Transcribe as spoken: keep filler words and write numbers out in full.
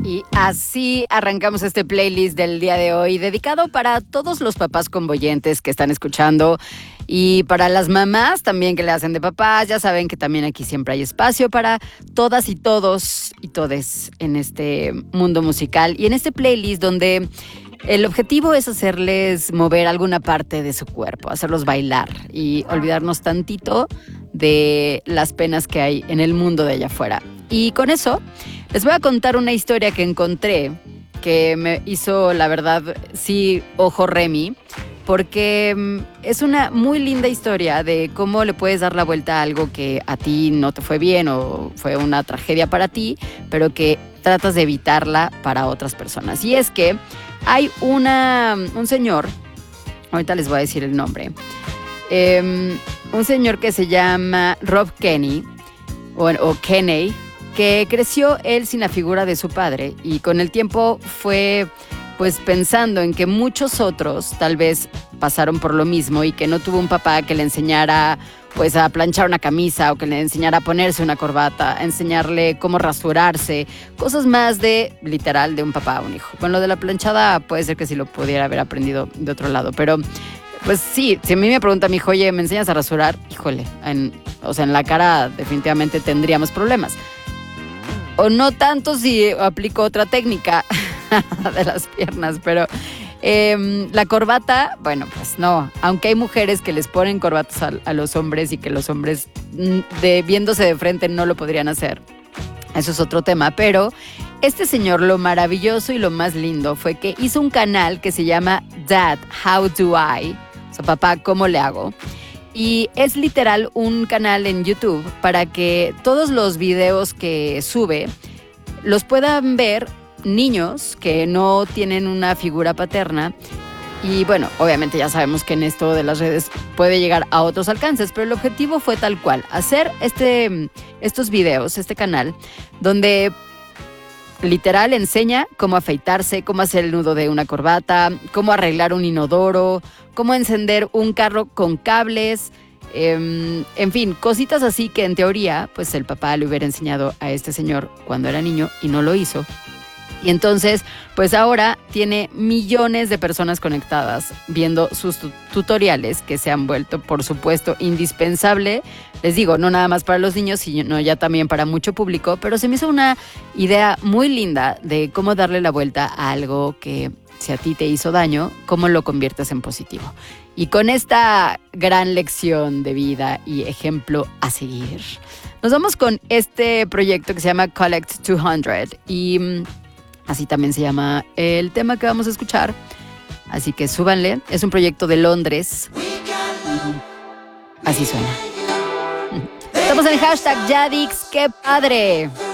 Y así arrancamos este playlist del día de hoy, dedicado para todos los papás convoyentes que están escuchando y para las mamás también que le hacen de papás. Ya saben que también aquí siempre hay espacio para todas y todos y todes en este mundo musical y en este playlist donde el objetivo es hacerles mover alguna parte de su cuerpo, hacerlos bailar y olvidarnos tantito de las penas que hay en el mundo de allá afuera. Y con eso les voy a contar una historia que encontré que me hizo, la verdad, sí, ojo Remy, porque es una muy linda historia de cómo le puedes dar la vuelta a algo que a ti no te fue bien o fue una tragedia para ti, pero que tratas de evitarla para otras personas. Y es que hay una, un señor, ahorita les voy a decir el nombre, eh, un señor que se llama Rob Kenney, o, o Kenney, que creció él sin la figura de su padre y con el tiempo fue pues pensando en que muchos otros tal vez pasaron por lo mismo y que no tuvo un papá que le enseñara pues a planchar una camisa o que le enseñara a ponerse una corbata, a enseñarle cómo rasurarse, cosas más de literal de un papá a un hijo. Bueno, lo de la planchada puede ser que sí lo pudiera haber aprendido de otro lado, pero pues sí, si a mí me pregunta mi hijo, oye, ¿me enseñas a rasurar? Híjole, en, o sea, en la cara definitivamente tendríamos problemas. O no tanto si aplico otra técnica de las piernas, pero eh, la corbata, bueno, pues no. Aunque hay mujeres que les ponen corbatas a, a los hombres y que los hombres de, viéndose de frente no lo podrían hacer. Eso es otro tema, pero este señor, lo maravilloso y lo más lindo fue que hizo un canal que se llama Dad, How Do I? O sea, papá, ¿cómo le hago? Y es literal un canal en YouTube para que todos los videos que sube los puedan ver niños que no tienen una figura paterna. Y bueno, obviamente ya sabemos que en esto de las redes puede llegar a otros alcances, pero el objetivo fue tal cual, hacer este, estos videos, este canal, donde literal enseña cómo afeitarse, cómo hacer el nudo de una corbata, cómo arreglar un inodoro, cómo encender un carro con cables, eh, en fin, cositas así que en teoría pues el papá le hubiera enseñado a este señor cuando era niño y no lo hizo. Y entonces, pues ahora tiene millones de personas conectadas viendo sus tu- tutoriales que se han vuelto, por supuesto, indispensable. Les digo, no nada más para los niños, sino ya también para mucho público, pero se me hizo una idea muy linda de cómo darle la vuelta a algo que, si a ti te hizo daño, cómo lo conviertes en positivo. Y con esta gran lección de vida y ejemplo a seguir, nos vamos con este proyecto que se llama Collect doscientos y así también se llama el tema que vamos a escuchar. Así que súbanle. Es un proyecto de Londres. Así suena. Estamos en el hashtag Yadix. ¡Qué padre!